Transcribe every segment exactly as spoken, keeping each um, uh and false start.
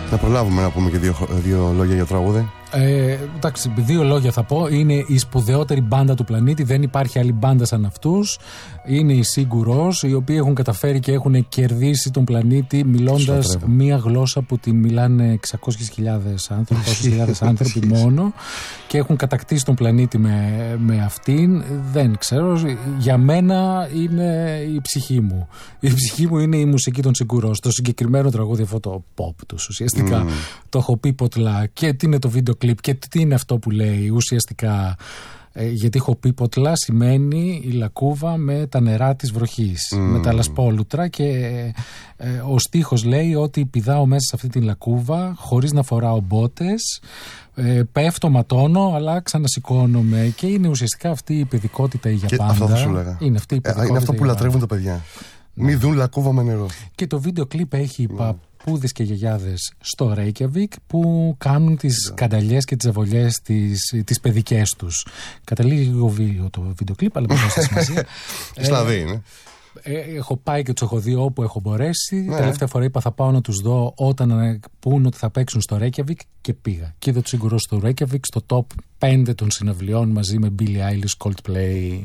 Να προλάβουμε να πούμε και δύο, δύο λόγια για τραγούδι. Ε, εντάξει, δύο λόγια θα πω. Είναι η σπουδαιότερη μπάντα του πλανήτη. Δεν υπάρχει άλλη μπάντα σαν αυτούς. Είναι οι Σίγκουρος, οι οποίοι έχουν καταφέρει και έχουν κερδίσει τον πλανήτη μιλώντας μία γλώσσα που τη μιλάνε εξακόσιες χιλιάδες άνθρωποι, χιλιάδες άνθρωποι μόνο, και έχουν κατακτήσει τον πλανήτη με, με αυτήν. Δεν ξέρω. Για μένα είναι η ψυχή μου. Η ψυχή μου είναι η μουσική των Σίγκουρος. Το συγκεκριμένο τραγούδι, αυτό το pop τους ουσιαστικά. Mm. Το έχω πει ποτλά. Και τι είναι το βίντεο κλιπ και τι είναι αυτό που λέει ουσιαστικά. Ε, γιατί έχω πει ποτλά σημαίνει η λακκούβα με τα νερά της βροχής, mm. με τα λασπόλουτρα, και ε, ο στίχος λέει ότι πηδάω μέσα σε αυτή την λακκούβα χωρίς να φοράω μπότες, ε, πέφτω, ματώνω, αλλά ξανασηκώνομαι, και είναι ουσιαστικά αυτή η παιδικότητα για πάντα. Αυτό θα σου λέγα. Είναι, αυτή η ε, είναι αυτό που λατρεύουν τα παιδιά. Ναι. Μη δουν λακκούβα με νερό. Και το βίντεο κλιπ έχει mm. παππούδες και γιαγιάδες στο Reykjavik που κάνουν τις yeah. κανταλιές και τις αβολιές τις, τις παιδικές τους. Καταλήγει λίγο βίαιο το βίντεο κλιπ, αλλά δεν έχει σημασία. Ισλανδοί είναι. Ε, έχω πάει και τους έχω δει όπου έχω μπορέσει. Ναι. Τελευταία φορά είπα θα πάω να τους δω όταν πούν ότι θα παίξουν στο Reykjavik, και πήγα. Και είδα τους Σίγκουρος στο Reykjavik, στο top πέντε των συναυλιών, μαζί με Billie Eilish, Coldplay.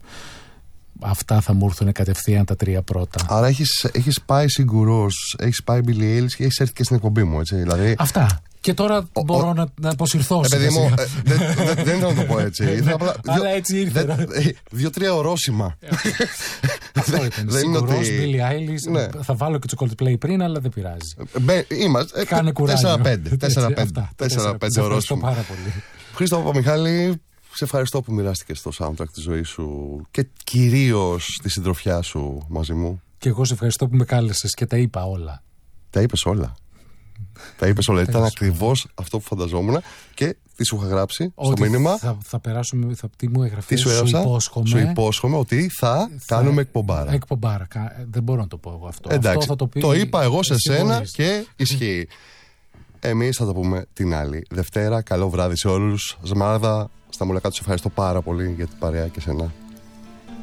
Αυτά θα μου έρθουν κατευθείαν τα τρία πρώτα. Άρα έχεις, έχεις πάει Σίγκουρος, έχεις πάει Billie Eilish και έχεις έρθει και στην εκπομπή μου, έτσι. Δηλαδή... Αυτά. Και τώρα ο, μπορώ ο, να, να αποσυρθώ. Ε, παιδί μου, ε, δεν δε, δε ήθελα να το πω έτσι. Απλά, αλλά έτσι ήρθε. Δύο-τρία ορόσημα. Αυτό ήταν. Σίγκουρος, Billie Eilish. Ναι. Θα βάλω και το Coldplay πριν, αλλά δεν πειράζει. Είμαστε. Κάνε κουράγιο. τέσσερα πέντε ορόσημα. Πάρα πολύ. Χρήστο Παπαμιχάλη, σε ευχαριστώ που μοιράστηκες στο soundtrack της ζωής σου και κυρίως τη συντροφιά σου μαζί μου. Και εγώ σε ευχαριστώ που με κάλεσες και τα είπα όλα. Τα είπες όλα. Τα είπες όλα. Ήταν ακριβώς αυτό που φανταζόμουν. Και τι σου είχα γράψει ότι στο μήνυμα. Θα, θα περάσουμε. Θα, τι μου έγραφε. Τι σου έγραψα. Σου υπόσχομαι, σου υπόσχομαι ότι θα, θα κάνουμε εκπομπάρα. Εκπομπάρα. Δεν μπορώ να το πω εγώ αυτό. Εντάξει. Αυτό θα το, πει, το είπα εγώ σε σένα και ισχύει. Εμείς θα το πούμε την άλλη Δευτέρα. Καλό βράδυ σε όλους. Ζμάρδα, στα μουλακά τους ευχαριστώ πάρα πολύ για την παρέα και σένα.